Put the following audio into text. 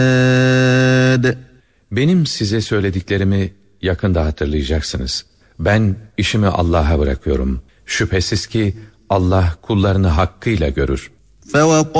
Benim size söylediklerimi yakında hatırlayacaksınız. Ben işimi Allah'a bırakıyorum. Şüphesiz ki Allah kullarını hakkıyla görür.